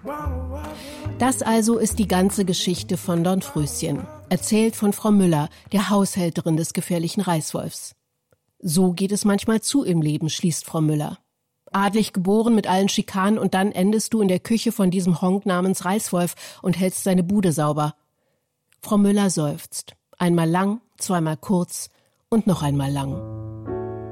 Das also ist die ganze Geschichte von Dornfröschen, erzählt von Frau Müller, der Haushälterin des gefährlichen Reißwolfs. So geht es manchmal zu im Leben, schließt Frau Müller. Adlig geboren mit allen Schikanen und dann endest du in der Küche von diesem Honk namens Reißwolf und hältst seine Bude sauber. Frau Müller seufzt. Einmal lang, zweimal kurz und noch einmal lang.